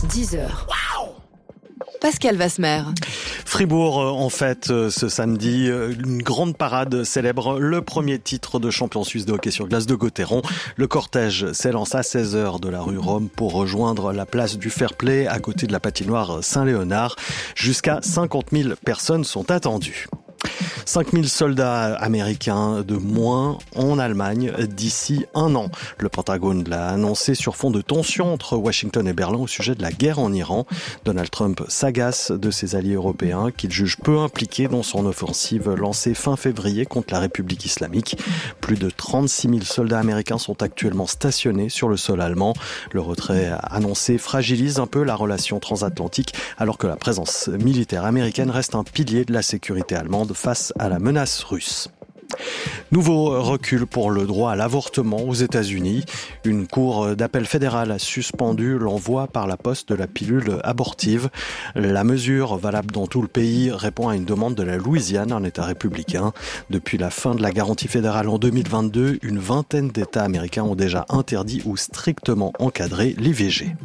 10h. Pascal Vasmer. Fribourg, en fait, ce samedi, une grande parade célèbre le premier titre de champion suisse de hockey sur glace de Gauthieron. Le cortège s'élance à 16h de la rue Rome pour rejoindre la place du Fair-Play à côté de la patinoire Saint-Léonard. Jusqu'à 50 000 personnes sont attendues. 5 000 soldats américains de moins en Allemagne d'ici un an. Le Pentagone l'a annoncé sur fond de tensions entre Washington et Berlin au sujet de la guerre en Iran. Donald Trump s'agace de ses alliés européens qu'il juge peu impliqués dans son offensive lancée fin février contre la République islamique. Plus de 36 000 soldats américains sont actuellement stationnés sur le sol allemand. Le retrait annoncé fragilise un peu la relation transatlantique alors que la présence militaire américaine reste un pilier de la sécurité allemande face à la menace russe. Nouveau recul pour le droit à l'avortement aux États-Unis. Une cour d'appel fédérale a suspendu l'envoi par la poste de la pilule abortive. La mesure, valable dans tout le pays, répond à une demande de la Louisiane, un État républicain. Depuis la fin de la garantie fédérale en 2022, une vingtaine d'États américains ont déjà interdit ou strictement encadré l'IVG.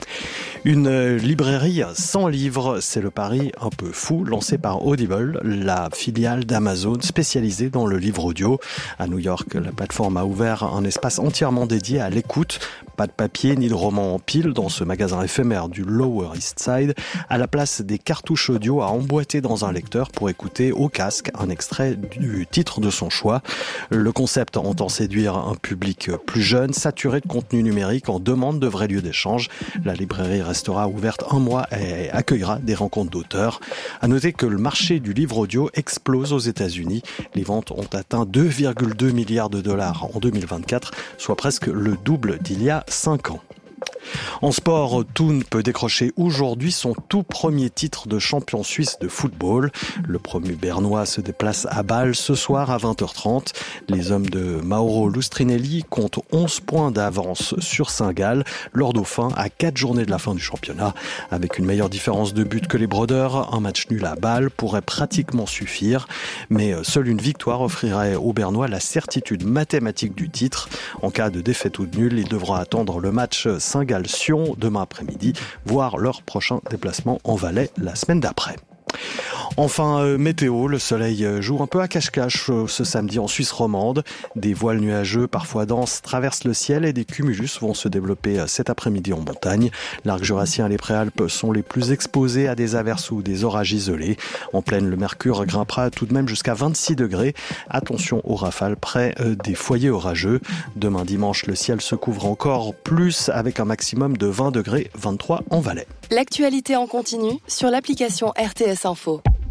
Une librairie sans livres, c'est le pari un peu fou lancé par Audible, la filiale d'Amazon spécialisée dans le livre audio. À New York, la plateforme a ouvert un espace entièrement dédié à l'écoute. Pas de papier ni de romans en pile dans ce magasin éphémère du Lower East Side. À la place des cartouches audio à emboîter dans un lecteur pour écouter au casque un extrait du titre de son choix. Le concept entend séduire un public plus jeune, saturé de contenu numérique en demande de vrais lieux d'échange. La librairie restera ouverte un mois et accueillera des rencontres d'auteurs. À noter que le marché du livre audio explose aux États-Unis. Les ventes ont atteint 2,2 milliards de dollars en 2024, soit presque le double d'il y a 5 ans. En sport, Thun peut décrocher aujourd'hui son tout premier titre de champion suisse de football. Le premier bernois se déplace à Bâle ce soir à 20h30. Les hommes de Mauro Lustrinelli comptent 11 points d'avance sur Saint-Gall, leurs dauphins à 4 journées de la fin du championnat. Avec une meilleure différence de but que les Brodeurs, un match nul à Bâle pourrait pratiquement suffire. Mais seule une victoire offrirait aux Bernois la certitude mathématique du titre. En cas de défaite ou de nul, ils devront attendre le match Saint-Gall-Sion demain après-midi, voire leur prochain déplacement en Valais la semaine d'après. Enfin, météo, le soleil joue un peu à cache-cache ce samedi en Suisse romande. Des voiles nuageux, parfois denses, traversent le ciel et des cumulus vont se développer cet après-midi en montagne. L'arc jurassien et les préalpes sont les plus exposés à des averses ou des orages isolés. En plaine, le mercure grimpera tout de même jusqu'à 26 degrés. Attention aux rafales près des foyers orageux. Demain dimanche, le ciel se couvre encore plus avec un maximum de 20 degrés, 23 en Valais. L'actualité en continu sur l'application RTS Info.